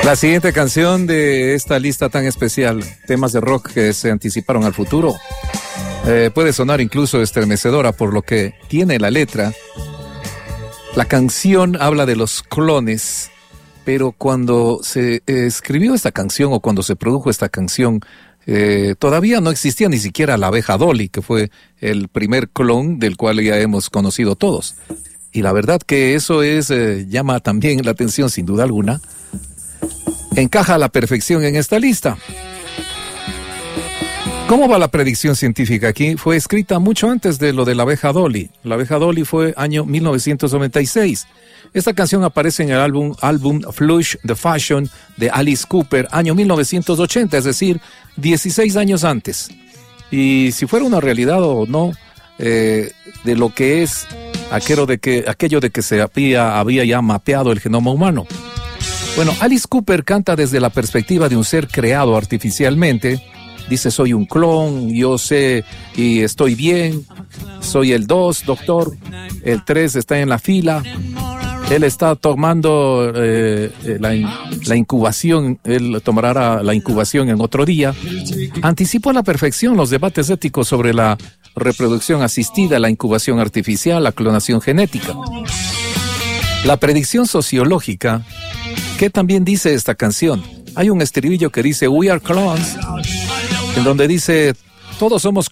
La siguiente canción de esta lista tan especial, temas de rock que se anticiparon al futuro, puede sonar incluso estremecedora por lo que tiene la letra. La canción habla de los clones, pero cuando se escribió esta canción o cuando se produjo esta canción, todavía no existía ni siquiera la abeja Dolly, que fue el primer clon del cual ya hemos conocido todos. Y la verdad que eso llama también la atención sin duda alguna. Encaja a la perfección en esta lista. ¿Cómo va la predicción científica aquí? Fue escrita mucho antes de lo de la abeja Dolly. La abeja Dolly fue año 1996. Esta canción aparece en el álbum Flush the Fashion de Alice Cooper, año 1980, es decir, 16 años antes. Y si fuera una realidad o no, de lo que es aquello de que se había ya mapeado el genoma humano. Bueno, Alice Cooper canta desde la perspectiva de un ser creado artificialmente. Dice, soy un clon, yo sé y estoy bien, soy el 2, doctor, el 3 está en la fila, él está tomando la incubación, él tomará la incubación en otro día. Anticipo a la perfección los debates éticos sobre la reproducción asistida, la incubación artificial, la clonación genética. La predicción sociológica, ¿qué también dice esta canción? Hay un estribillo que dice, we are clones, en donde dice, todos somos